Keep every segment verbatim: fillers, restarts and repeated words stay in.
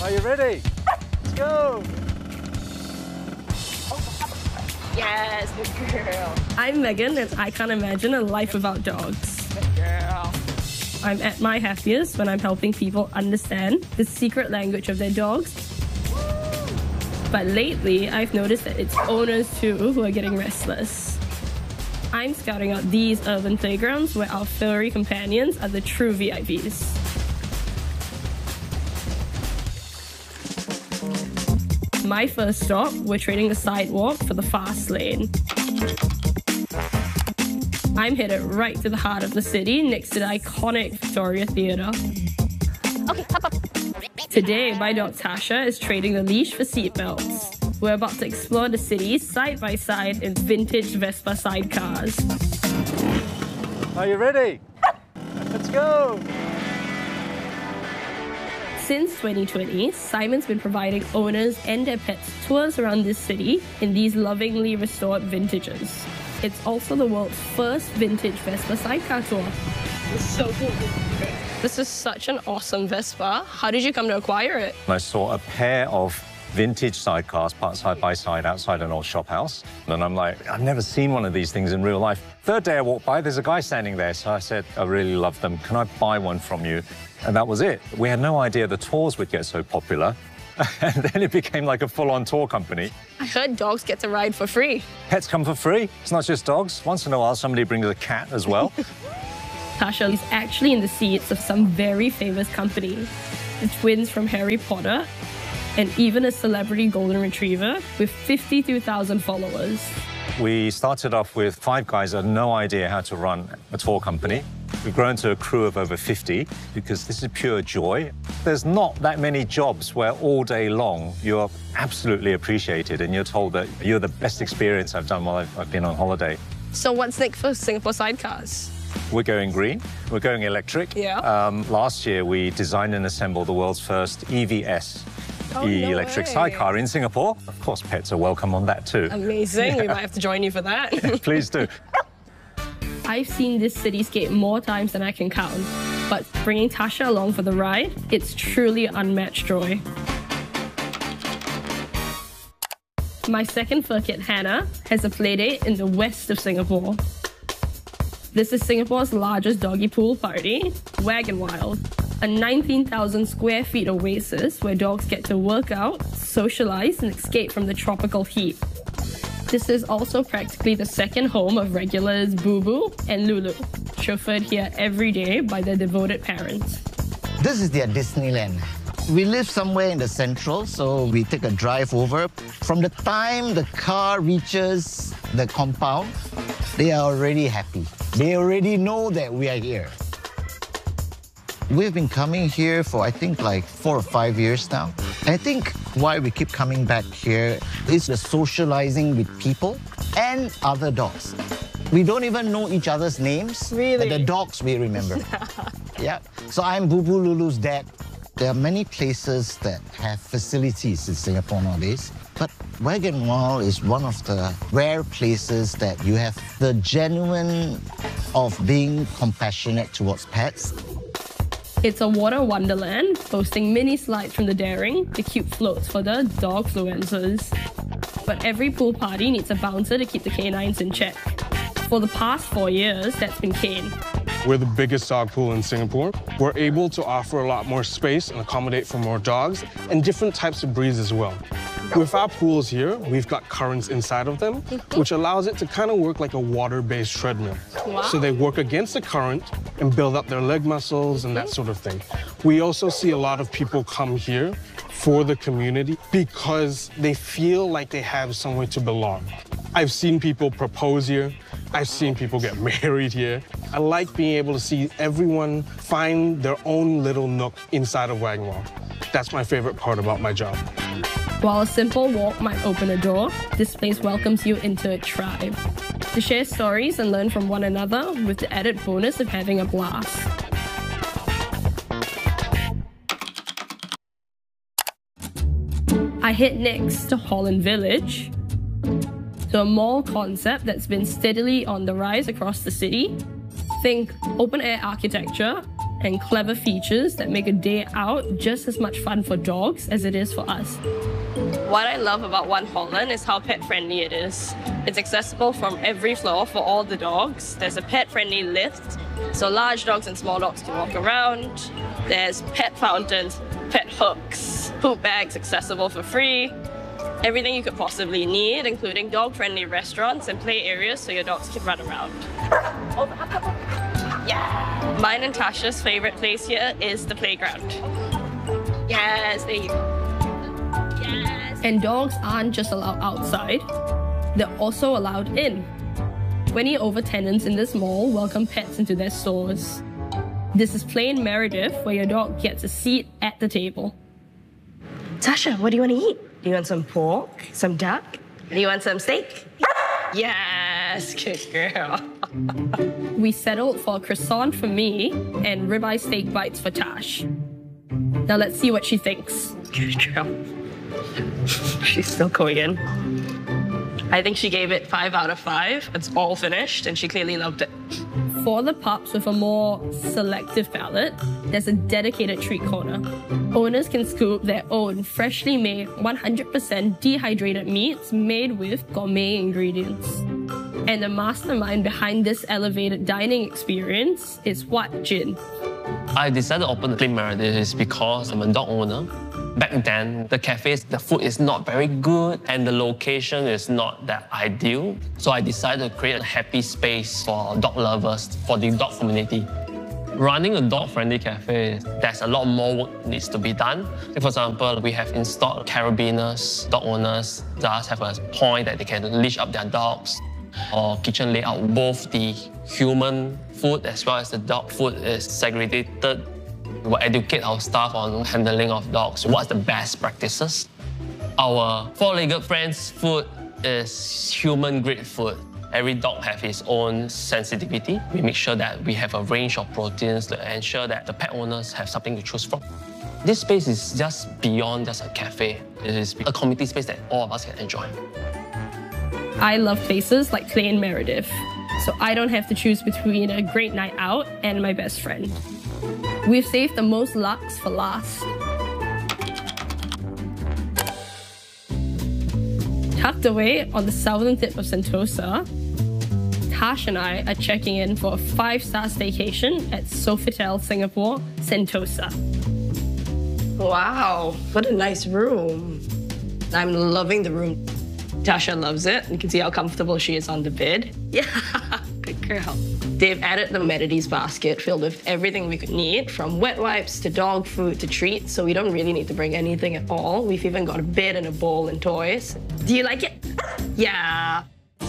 Are you ready? Let's go! Yes, good girl. I'm Megan, and I can't imagine a life without dogs. Good girl. I'm at my happiest when I'm helping people understand the secret language of their dogs. But lately, I've noticed that it's owners too who are getting restless. I'm scouting out these urban playgrounds where our furry companions are the true V I Ps. My first stop, we're trading the sidewalk for the fast lane. I'm headed right to the heart of the city, next to the iconic Victoria Theatre. Okay, hop up. Today, my dog Tasha is trading the leash for seatbelts. We're about to explore the city side by side in vintage Vespa sidecars. Are you ready? Let's go! Since twenty twenty, Simon's been providing owners and their pets tours around this city in these lovingly restored vintages. It's also the world's first vintage Vespa sidecar tour. It's so cool. This is such an awesome Vespa. How did you come to acquire it? I saw a pair of vintage sidecars parked side by side outside an old shop house. And I'm like, I've never seen one of these things in real life. Third day I walked by, there's a guy standing there. So I said, I really love them. Can I buy one from you? And that was it. We had no idea the tours would get so popular. And then it became like a full-on tour company. I heard dogs get to ride for free. Pets come for free. It's not just dogs. Once in a while, somebody brings a cat as well. Tasha is actually in the seats of some very famous companies. The twins from Harry Potter, and even a celebrity golden retriever with fifty-two thousand followers. We started off with five guys that had no idea how to run a tour company. We've grown to a crew of over fifty because this is pure joy. There's not that many jobs where all day long you're absolutely appreciated and you're told that you're the best experience I've done while I've, I've been on holiday. So what's next for Singapore Sidecars? We're going green. We're going electric. Yeah. Um, last year, we designed and assembled the world's first E V S. Oh, no E-electric way. sidecar in Singapore. Of course, pets are welcome on that too. Amazing. Yeah. We might have to join you for that. Please do. I've seen this cityscape more times than I can count, but bringing Tasha along for the ride, it's truly unmatched joy. My second fur kit, Hannah, has a playdate in the west of Singapore. This is Singapore's largest doggy pool party, Wagon Wild, a nineteen thousand square feet oasis where dogs get to work out, socialize, and escape from the tropical heat. This is also practically the second home of regulars Boo Boo and Lulu, chauffeured here every day by their devoted parents. This is their Disneyland. We live somewhere in the central, so we take a drive over. From the time the car reaches the compound, they are already happy. They already know that we are here. We've been coming here for, I think, like four or five years now. And I think why we keep coming back here is the socializing with people and other dogs. We don't even know each other's names. Really? But the dogs we remember. Yeah. So I'm Boo Boo Lulu's dad. There are many places that have facilities in Singapore nowadays, but Wagon Wild is one of the rare places that you have the genuine of being compassionate towards pets. It's a water wonderland, boasting mini slides from the Daring to cute floats for the dogfluencers. But every pool party needs a bouncer to keep the canines in check. For the past four years, that's been Kane. We're the biggest dog pool in Singapore. We're able to offer a lot more space and accommodate for more dogs and different types of breeds as well. With our pools here, we've got currents inside of them, which allows it to kind of work like a water-based treadmill. Wow. So they work against the current and build up their leg muscles and that sort of thing. We also see a lot of people come here for the community because they feel like they have somewhere to belong. I've seen people propose here. I've seen people get married here. I like being able to see everyone find their own little nook inside of Wagon Wild. That's my favorite part about my job. While a simple walk might open a door, this place welcomes you into a tribe to share stories and learn from one another with the added bonus of having a blast. I head next to Holland Village, to a mall concept that's been steadily on the rise across the city. Think open-air architecture, and clever features that make a day out just as much fun for dogs as it is for us. What I love about One Holland is how pet-friendly it is. It's accessible from every floor for all the dogs. There's a pet-friendly lift, so large dogs and small dogs can walk around. There's pet fountains, pet hooks, poop bags accessible for free. Everything you could possibly need, including dog-friendly restaurants and play areas so your dogs can run around. Yeah! Mine and Tasha's favorite place here is the playground. Yes, there you go. Yes! And dogs aren't just allowed outside, they're also allowed in. twenty-over tenants in this mall welcome pets into their stores. This is Plain Meredith, where your dog gets a seat at the table. Tasha, what do you want to eat? Do you want some pork? Some duck? Do you want some steak? Yes, good girl. We settled for a croissant for me and ribeye steak bites for Tash. Now let's see what she thinks. Good girl. She's still going in. I think she gave it five out of five. It's all finished and she clearly loved it. For the pups with a more selective palate, there's a dedicated treat corner. Owners can scoop their own freshly made one hundred percent dehydrated meats made with gourmet ingredients. And the mastermind behind this elevated dining experience is Wat Jin. I decided to open the Plain Meredith because I'm a dog owner. Back then, the cafes, the food is not very good and the location is not that ideal. So I decided to create a happy space for dog lovers, for the dog community. Running a dog-friendly cafe, there's a lot more work needs to be done. For example, we have installed carabiners. Dog owners just have a point that they can leash up their dogs. Or kitchen layout, both the human food as well as the dog food is segregated. We will educate our staff on handling of dogs, what's the best practices. Our four-legged friends' food is human-grade food. Every dog has its own sensitivity. We make sure that we have a range of proteins to ensure that the pet owners have something to choose from. This space is just beyond just a cafe. It is a community space that all of us can enjoy. I love places like Plain Meredith, so I don't have to choose between a great night out and my best friend. We've saved the most luxe for last. Tucked away on the southern tip of Sentosa, Tash and I are checking in for a five-star staycation at Sofitel Singapore, Sentosa. Wow, what a nice room. I'm loving the room. Tasha loves it. You can see how comfortable she is on the bed. Yeah, good girl. They've added the amenities basket filled with everything we could need, from wet wipes to dog food to treats, so we don't really need to bring anything at all. We've even got a bed and a bowl and toys. Do you like it? Yeah.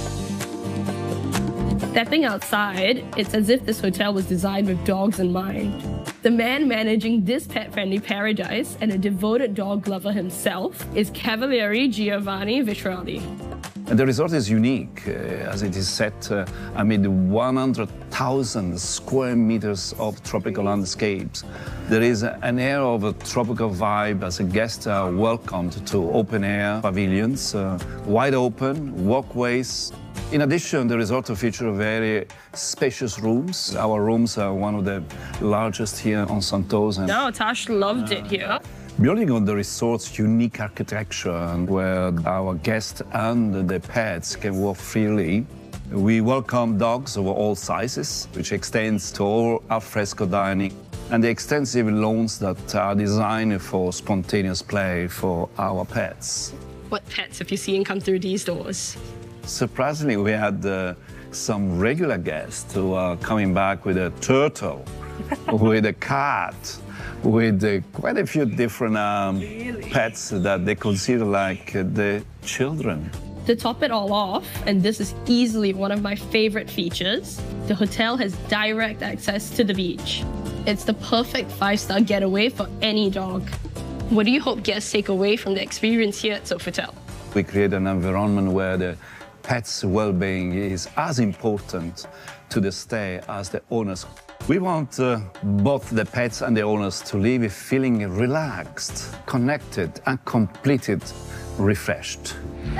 Stepping outside, it's as if this hotel was designed with dogs in mind. The man managing this pet-friendly paradise and a devoted dog lover himself is Cavaliere Giovanni Vitrali. The resort is unique, uh, as it is set uh, amid one hundred thousand square meters of tropical landscapes. There is an air of a tropical vibe as guests are welcomed to open-air pavilions, uh, wide open walkways. In addition, the resort features very spacious rooms. Our rooms are one of the largest here on Sentosa. No, Tash loved it here. Building on the resort's unique architecture, where our guests and the pets can walk freely, we welcome dogs of all sizes, which extends to all alfresco dining and the extensive lawns that are designed for spontaneous play for our pets. What pets have you seen come through these doors? Surprisingly, we had uh, some regular guests who are coming back with a turtle, with a cat, with uh, quite a few different um, really? pets that they consider like uh, the children. To top it all off, and this is easily one of my favorite features, the hotel has direct access to the beach. It's the perfect five-star getaway for any dog. What do you hope guests take away from the experience here at Sofitel? We create an environment where the pets' well-being is as important to the stay as the owners. We want uh, both the pets and the owners to leave feeling relaxed, connected, and completed, refreshed.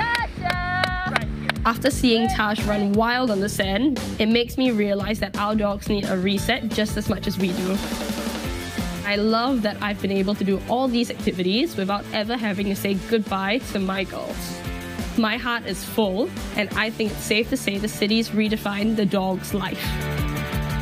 After seeing Tash run wild on the sand, it makes me realize that our dogs need a reset just as much as we do. I love that I've been able to do all these activities without ever having to say goodbye to my girls. My heart is full, and I think it's safe to say the city's redefined the dog's life.